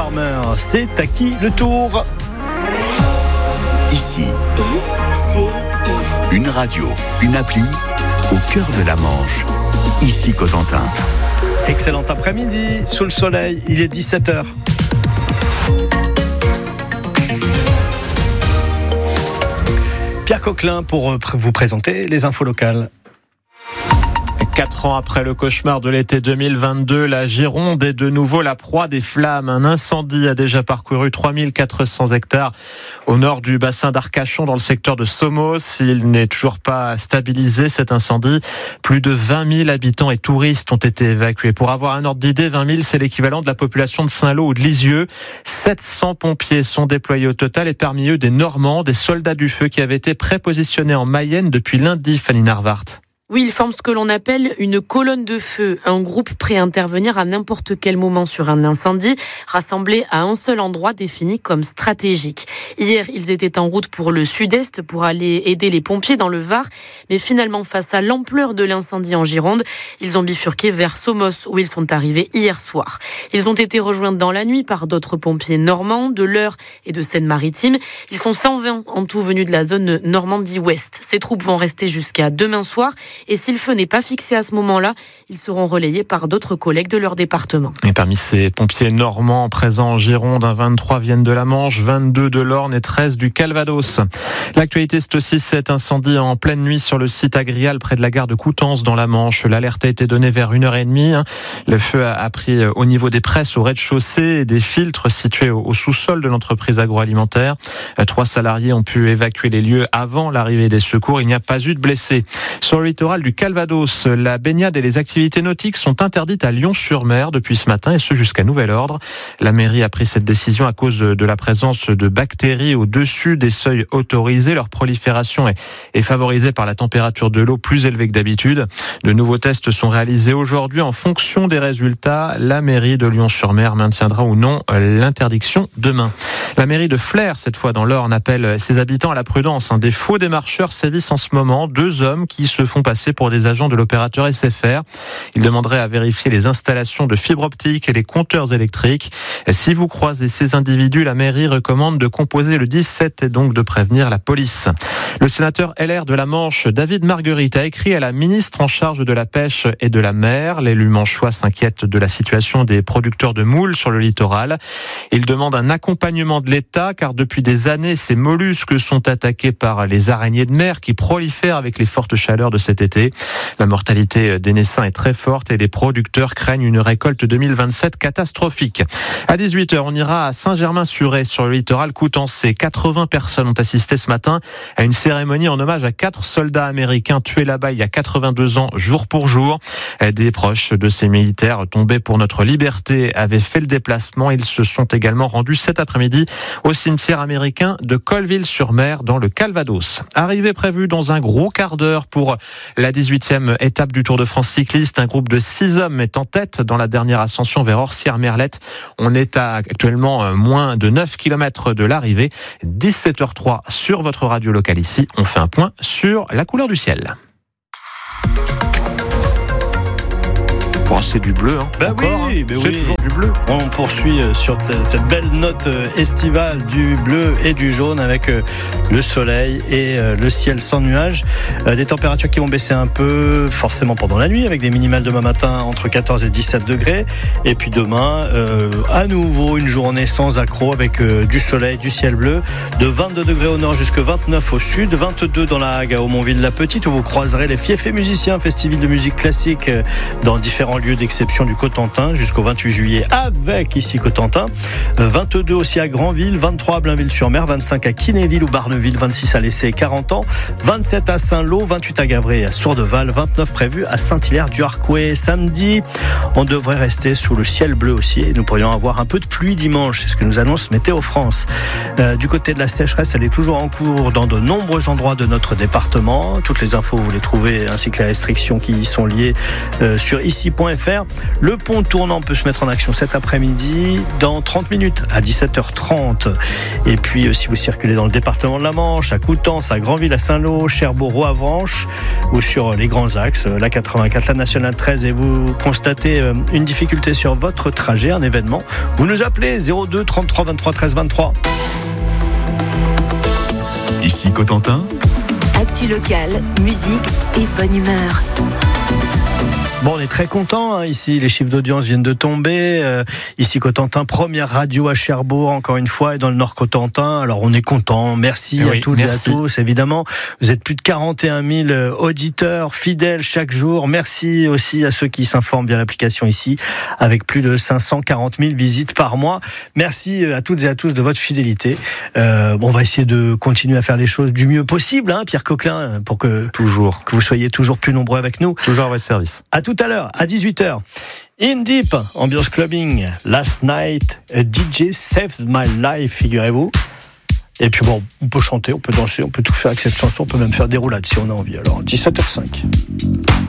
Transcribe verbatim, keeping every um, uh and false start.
Farmer. C'est à qui le tour? Ici, I C I. une radio, une appli au cœur de la Manche. Ici Cotentin. Excellent après-midi, sous le soleil, il est dix-sept heures. Pierre Coquelin pour vous présenter les infos locales. Quatre ans après le cauchemar de l'été deux mille vingt-deux, la Gironde est de nouveau la proie des flammes. Un incendie a déjà parcouru trois mille quatre cents hectares au nord du bassin d'Arcachon dans le secteur de Somos. Il n'est toujours pas stabilisé, cet incendie. Plus de vingt mille habitants et touristes ont été évacués. Pour avoir un ordre d'idée, vingt mille, c'est l'équivalent de la population de Saint-Lô ou de Lisieux. sept cents pompiers sont déployés au total et parmi eux des Normands, des soldats du feu qui avaient été prépositionnés en Mayenne depuis lundi, Fanny Narvart. Oui, ils forment ce que l'on appelle une colonne de feu, un groupe prêt à intervenir à n'importe quel moment sur un incendie, rassemblé à un seul endroit défini comme stratégique. Hier, ils étaient en route pour le sud-est pour aller aider les pompiers dans le Var, mais finalement, face à l'ampleur de l'incendie en Gironde, ils ont bifurqué vers Somos, où ils sont arrivés hier soir. Ils ont été rejoints dans la nuit par d'autres pompiers normands, de l'Eure et de Seine-Maritime. Ils sont cent vingt en tout venus de la zone Normandie-Ouest. Ces troupes vont rester jusqu'à demain soir. Et si le feu n'est pas fixé à ce moment-là, ils seront relayés par d'autres collègues de leur département. Et parmi ces pompiers normands présents en Gironde, vingt-trois viennent de la Manche, vingt-deux de l'Orne et treize du Calvados. L'actualité, c'est aussi cet incendie en pleine nuit sur le site Agrial près de la gare de Coutances dans la Manche. L'alerte a été donnée vers une heure trente. Le feu a pris au niveau des presses au rez-de-chaussée et des filtres situés au sous-sol de l'entreprise agroalimentaire. Trois salariés ont pu évacuer les lieux avant l'arrivée des secours. Il n'y a pas eu de blessés. Sur le littoral du Calvados, la baignade et les activités nautiques sont interdites à Lyon-sur-Mer depuis ce matin et ce jusqu'à nouvel ordre. La mairie a pris cette décision à cause de la présence de bactéries au-dessus des seuils autorisés. Leur prolifération est, est favorisée par la température de l'eau plus élevée que d'habitude. De nouveaux tests sont réalisés aujourd'hui. En fonction des résultats, la mairie de Lyon-sur-Mer maintiendra ou non l'interdiction demain. La mairie de Flers, cette fois dans l'Orne, appelle ses habitants à la prudence. Des faux démarcheurs sévissent en ce moment. Deux hommes qui se font passer pour des agents de l'opérateur S F R. Ils demanderaient à vérifier les installations de fibre optique et les compteurs électriques. Si vous croisez ces individus, la mairie recommande de composer le dix-sept et donc de prévenir la police. Le sénateur L R de la Manche, David Marguerite, a écrit à la ministre en charge de la pêche et de la mer. L'élu manchois s'inquiète de la situation des producteurs de moules sur le littoral. Il demande un accompagnement de l'État car depuis des années, ces mollusques sont attaqués par les araignées de mer qui prolifèrent avec les fortes chaleurs de cet été. La mortalité des naissins est très forte et les producteurs craignent une récolte deux mille vingt-sept catastrophique. À dix-huit heures, on ira à Saint-Germain-sur-Aie sur le littoral coutancé. quatre-vingts personnes ont assisté ce matin à une cérémonie en hommage à quatre soldats américains tués là-bas il y a quatre-vingt-deux ans, jour pour jour. Des proches de ces militaires tombés pour notre liberté avaient fait le déplacement. Ils se sont également rendus cet après-midi au cimetière américain de Colville-sur-Mer dans le Calvados. Arrivée prévue dans un gros quart d'heure pour la dix-huitième étape du Tour de France cycliste. Un groupe de six hommes est en tête dans la dernière ascension vers Orsières-Merlette. On est à actuellement moins de neuf kilomètres de l'arrivée. dix-sept heures zéro trois sur votre radio locale ici. On fait un point sur la couleur du ciel. Oh, c'est du bleu, hein. Ben Encore, oui, hein. ben C'est oui. toujours du bleu. On poursuit sur cette belle note estivale du bleu et du jaune avec le soleil et le ciel sans nuages. Des températures qui vont baisser un peu, forcément pendant la nuit, avec des minimales demain matin entre quatorze et dix-sept degrés. Et puis demain, euh, à nouveau, une journée sans accroc avec euh, du soleil, du ciel bleu, de vingt-deux degrés au nord jusqu'à vingt-neuf au sud, vingt-deux dans la Hague, au Montville-la-Petite, où vous croiserez les fiefs musiciens, festival de musique classique euh, dans différents lieu d'exception du Cotentin jusqu'au vingt-huit juillet avec ici Cotentin, vingt-deux aussi à Granville, vingt-trois à Blainville-sur-Mer, vingt-cinq à Kinéville ou Barneville, vingt-six à Lessay et quarante ans, vingt-sept à Saint-Lô, vingt-huit à Gavray et à Sourdeval, vingt-neuf prévu à Saint-Hilaire-du-Harcouët. Samedi, on devrait rester sous le ciel bleu aussi et nous pourrions avoir un peu de pluie dimanche, c'est ce que nous annonce Météo France. Euh, du côté de la sécheresse, elle est toujours en cours dans de nombreux endroits de notre département. Toutes les infos, vous les trouvez, ainsi que les restrictions qui y sont liées euh, sur ici point point f r. Le pont tournant peut se mettre en action cet après-midi dans trente minutes à dix-sept heures trente. Et puis euh, si vous circulez dans le département de la Manche, à Coutances, à Granville, à Saint-Lô, Cherbourg, Roavranches ou sur les grands axes, la quatre-vingt-quatre, la nationale treize, et vous constatez euh, une difficulté sur votre trajet, un événement, vous nous appelez zéro deux trente-trois vingt-trois treize vingt-trois. Ici Cotentin. Actu locale, musique et bonne humeur. Bon, on est très contents hein, ici, les chiffres d'audience viennent de tomber. Euh, ici Cotentin, première radio à Cherbourg, encore une fois, et dans le Nord Cotentin. Alors on est contents, merci oui, à toutes merci. et à tous, évidemment. Vous êtes plus de quarante et un mille auditeurs fidèles chaque jour. Merci aussi à ceux qui s'informent via l'application ici, avec plus de cinq cent quarante mille visites par mois. Merci à toutes et à tous de votre fidélité. Euh, bon, on va essayer de continuer à faire les choses du mieux possible, hein, Pierre Coquelin, pour que, toujours. que vous soyez toujours plus nombreux avec nous. Toujours à votre service. À tout à l'heure, à dix-huit heures. In Deep, ambiance clubbing. Last night, a D J saved my life, figurez-vous. Et puis bon, on peut chanter, on peut danser, on peut tout faire avec cette chanson, on peut même faire des roulades si on a envie. Alors, dix-sept heures cinq.